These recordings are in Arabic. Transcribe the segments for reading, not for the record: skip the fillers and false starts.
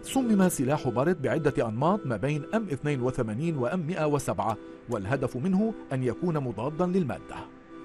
صمم سلاح باريت بعدة أنماط ما بين M82 و M107، والهدف منه أن يكون مضادا للمادة.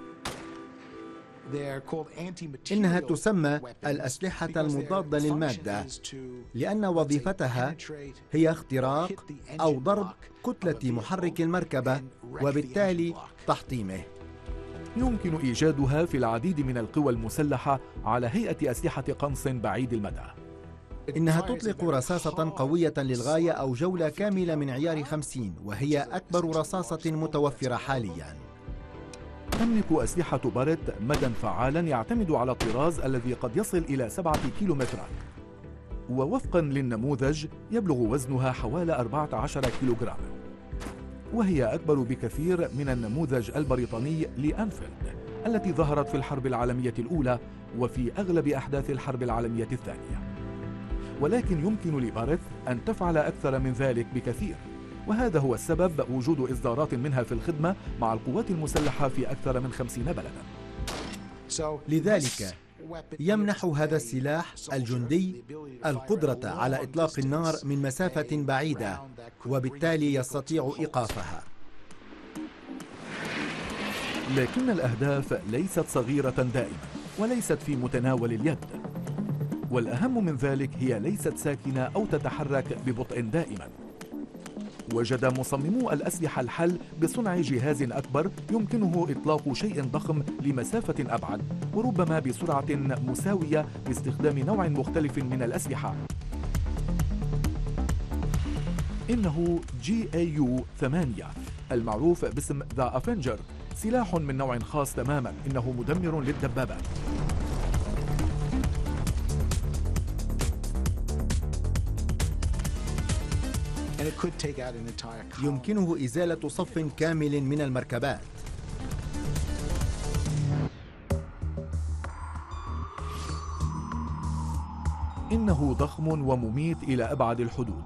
إنها تسمى الأسلحة المضادة للمادة لأن وظيفتها هي اختراق أو ضرب كتلة محرك المركبة وبالتالي تحطيمه. يمكن إيجادها في العديد من القوى المسلحة على هيئة أسلحة قنص بعيد المدى. إنها تطلق رصاصة قوية للغاية أو جولة كاملة من عيار 50، وهي أكبر رصاصة متوفرة حالياً. تملك أسلحة باريت مدى فعالا يعتمد على الطراز الذي قد يصل إلى 7 كيلومترات، ووفقا للنموذج يبلغ وزنها حوالي 14 كيلوغرام، وهي أكبر بكثير من النموذج البريطاني لأنفيلد التي ظهرت في الحرب العالمية الأولى وفي أغلب أحداث الحرب العالمية الثانية. ولكن يمكن لباريت أن تفعل أكثر من ذلك بكثير، وهذا هو السبب وجود إصدارات منها في الخدمة مع القوات المسلحة في أكثر من 50 بلداً. لذلك يمنح هذا السلاح الجندي القدرة على إطلاق النار من مسافة بعيدة، وبالتالي يستطيع إيقافها. لكن الأهداف ليست صغيرة دائما وليست في متناول اليد، والأهم من ذلك هي ليست ساكنة أو تتحرك ببطء دائما. وجد مصممو الأسلحة الحل بصنع جهاز أكبر يمكنه إطلاق شيء ضخم لمسافة أبعد، وربما بسرعة مساوية باستخدام نوع مختلف من الأسلحة. إنه GAU-8 المعروف باسم ذا أفنجر، سلاح من نوع خاص تماما، إنه مدمر للدبابات. يمكنه إزالة صف كامل من المركبات. إنه ضخم ومميت إلى أبعد الحدود.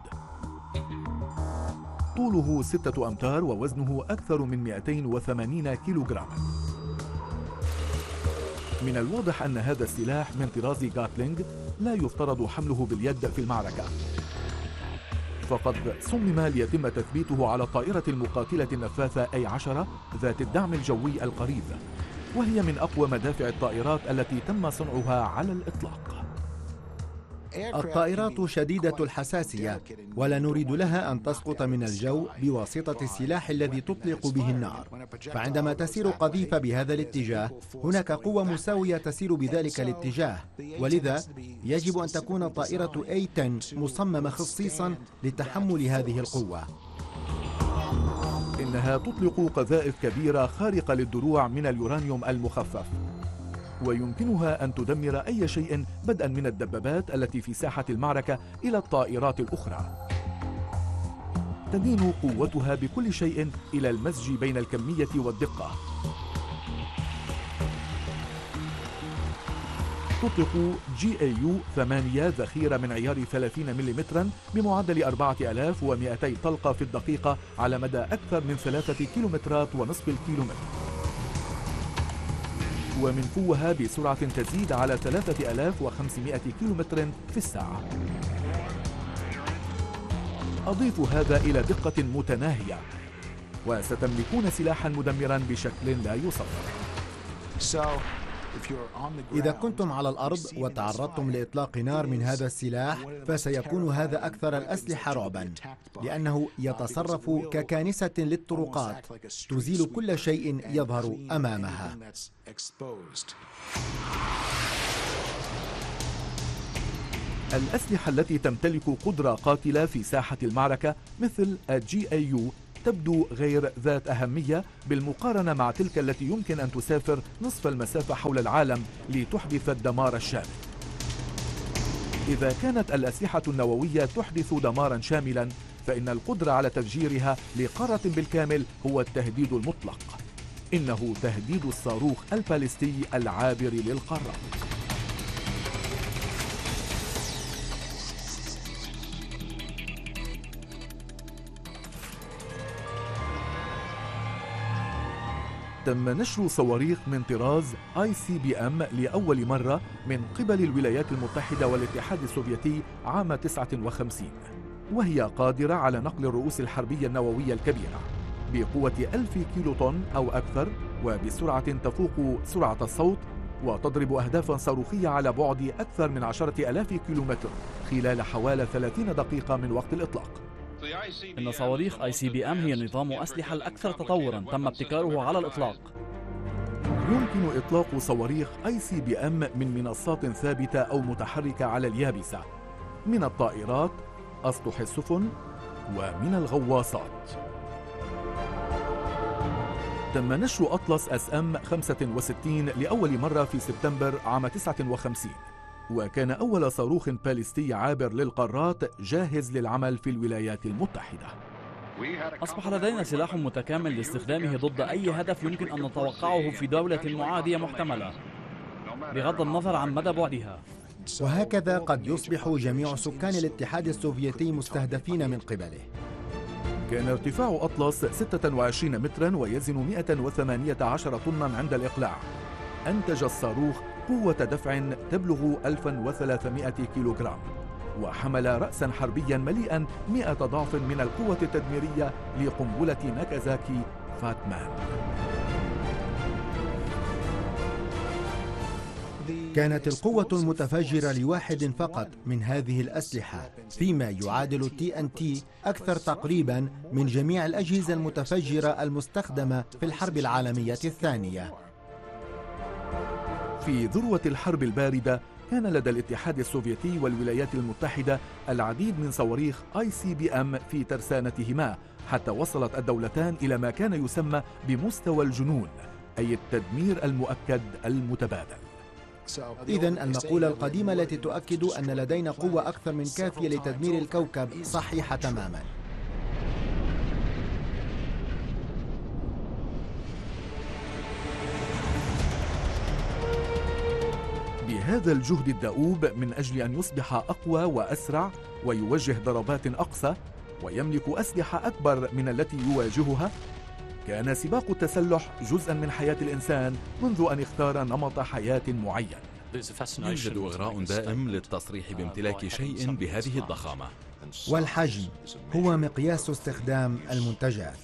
طوله 6 أمتار ووزنه أكثر من 280 كيلوغراما. من الواضح أن هذا السلاح من طراز غاتلينغ لا يفترض حمله باليد في المعركة، فقد صمم ليتم تثبيته على الطائرة المقاتلة النفاثة A-10 ذات الدعم الجوي القريب، وهي من أقوى مدافع الطائرات التي تم صنعها على الإطلاق. الطائرات شديدة الحساسية، ولا نريد لها أن تسقط من الجو بواسطة السلاح الذي تطلق به النار، فعندما تسير قذيفة بهذا الاتجاه هناك قوة مساوية تسير بذلك الاتجاه، ولذا يجب أن تكون طائرة A-10 مصممة خصيصا لتحمل هذه القوة. إنها تطلق قذائف كبيرة خارقة للدروع من اليورانيوم المخفف، ويمكنها أن تدمر أي شيء بدءا من الدبابات التي في ساحة المعركة إلى الطائرات الأخرى. تدين قوتها بكل شيء إلى المزج بين الكمية والدقة. تطلق GAU-8 ذخيرة من عيار 30 ملم بمعدل 4200 طلقة في الدقيقة على مدى أكثر من 3 كيلومترات ونصف الكيلومتر، ومن قوها بسرعة تزيد على 3500 كيلومتر في الساعة. أضيف هذا إلى دقة متناهية، وستملكون سلاحا مدمرا بشكل لا يصدق. إذا كنتم على الأرض وتعرضتم لإطلاق نار من هذا السلاح فسيكون هذا أكثر الأسلحة رعبا، لأنه يتصرف ككانسة للطرقات تزيل كل شيء يظهر أمامها. الأسلحة التي تمتلك قدرة قاتلة في ساحة المعركة مثل GAU تبدو غير ذات أهمية بالمقارنة مع تلك التي يمكن أن تسافر نصف المسافة حول العالم لتحدث الدمار الشامل. إذا كانت الأسلحة النووية تحدث دمارا شاملا، فإن القدرة على تفجيرها لقارة بالكامل هو التهديد المطلق. إنه تهديد الصاروخ الباليستي العابر للقارات. تم نشر صواريخ من طراز ICBM لأول مرة من قبل الولايات المتحدة والاتحاد السوفيتي عام 59، وهي قادرة على نقل الرؤوس الحربية النووية الكبيرة بقوة 1000 كيلو طن أو أكثر، وبسرعة تفوق سرعة الصوت، وتضرب أهدافا صاروخية على بعد أكثر من 10,000 كيلومتر خلال حوالي 30 دقيقة من وقت الإطلاق. إن صواريخ ICBM هي نظام أسلحة الأكثر تطوراً تم ابتكاره على الإطلاق. يمكن إطلاق صواريخ ICBM من منصات ثابتة أو متحركة على اليابسة، من الطائرات، أسطح السفن، ومن الغواصات. تم نشر أطلس SM-65 لأول مرة في سبتمبر عام 59، وكان أول صاروخ باليستي عابر للقارات جاهز للعمل في الولايات المتحدة. أصبح لدينا سلاح متكامل لاستخدامه ضد أي هدف يمكن أن نتوقعه في دولة معادية محتملة، بغض النظر عن مدى بعدها. وهكذا قد يصبح جميع سكان الاتحاد السوفيتي مستهدفين من قبله. كان ارتفاع أطلس 26 مترا ويزن 118 طنا عند الإقلاع. أنتج الصاروخ قوة دفع تبلغ 1300 كيلوغرام، وحمل رأسا حربيا مليئا 100 ضعف من القوة التدميرية لقنبلة ناكازاكي فاتمان. كانت القوة المتفجرة لواحد فقط من هذه الأسلحة فيما يعادل TNT أكثر تقريبا من جميع الأجهزة المتفجرة المستخدمة في الحرب العالمية الثانية. في ذروة الحرب الباردة كان لدى الاتحاد السوفيتي والولايات المتحدة العديد من صواريخ ICBM في ترسانتهما، حتى وصلت الدولتان إلى ما كان يسمى بمستوى الجنون، أي التدمير المؤكد المتبادل. إذن المقولة القديمة التي تؤكد أن لدينا قوة أكثر من كافية لتدمير الكوكب صحيحة تماما. بهذا الجهد الدؤوب من أجل أن يصبح أقوى وأسرع ويوجه ضربات أقصى ويملك أسلحة أكبر من التي يواجهها، كان سباق التسلح جزءاً من حياة الإنسان منذ أن اختار نمط حياة معين. يوجد إغراء دائم للتصريح بامتلاك شيء بهذه الضخامة، والحجم هو مقياس استخدام المنتجات.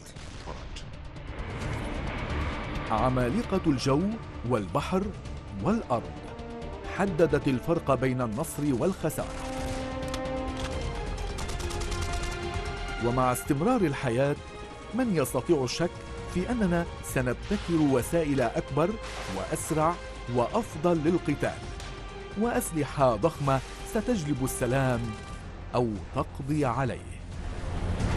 عمالقة الجو والبحر والأرض حددت الفرق بين النصر والخسارة، ومع استمرار الحياة من يستطيع الشك في أننا سنبتكر وسائل أكبر وأسرع وأفضل للقتال، وأسلحة ضخمة ستجلب السلام أو تقضي عليه.